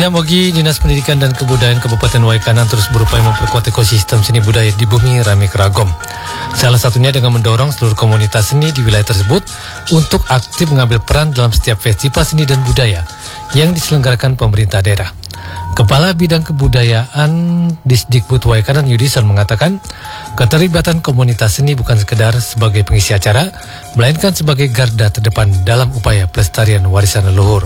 Mogi, Dinas Pendidikan dan Kebudayaan Kabupaten Waikanan terus berupaya memperkuat ekosistem seni budaya di bumi Rami Keragom. Salah satunya dengan mendorong seluruh komunitas seni di wilayah tersebut untuk aktif mengambil peran dalam setiap festival seni dan budaya yang diselenggarakan pemerintah daerah. Kepala Bidang Kebudayaan Disdikbud Waikanan Yudison mengatakan, keterlibatan komunitas seni bukan sekedar sebagai pengisi acara, melainkan sebagai garda terdepan dalam upaya pelestarian warisan leluhur.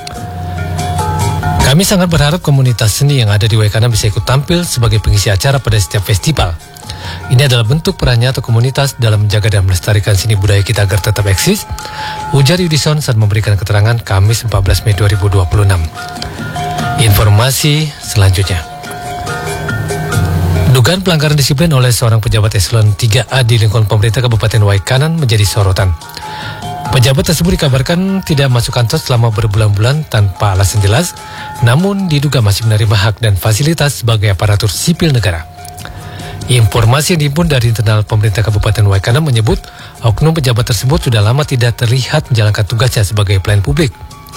Kami sangat berharap komunitas seni yang ada di Waikanan bisa ikut tampil sebagai pengisi acara pada setiap festival. Ini adalah bentuk perannya atau komunitas dalam menjaga dan melestarikan seni budaya kita agar tetap eksis, ujar Yudison saat memberikan keterangan Kamis 14 Mei 2026. Informasi selanjutnya. Dugaan pelanggaran disiplin oleh seorang pejabat eselon 3A di lingkungan pemerintah Kabupaten Waikanan menjadi sorotan. Pejabat tersebut dikabarkan tidak masuk kantor selama berbulan-bulan tanpa alasan jelas, namun diduga masih menerima hak dan fasilitas sebagai aparatur sipil negara. Informasi yang dihimpun dari internal pemerintah Kabupaten Waikanan menyebut oknum pejabat tersebut sudah lama tidak terlihat menjalankan tugasnya sebagai pelayan publik.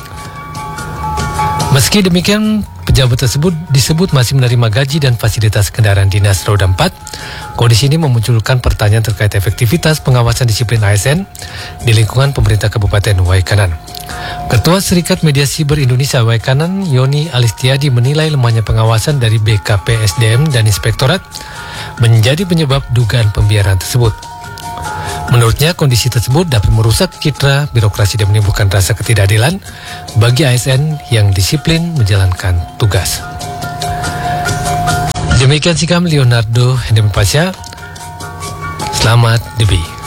Meski demikian, pejabat tersebut disebut masih menerima gaji dan fasilitas kendaraan dinas roda 4. Kondisi ini memunculkan pertanyaan terkait efektivitas pengawasan disiplin ASN di lingkungan pemerintah Kabupaten Waikanan. Ketua Serikat Media Siber Indonesia Waikanan, Yoni Alistiadi, menilai lemahnya pengawasan dari BKPSDM dan Inspektorat menjadi penyebab dugaan pembiaran tersebut. Menurutnya, kondisi tersebut dapat merusak citra birokrasi dan menimbulkan rasa ketidakadilan bagi ASN yang disiplin menjalankan tugas. Demikian sikap Leonardo Hendemipasya. Selamat Debi.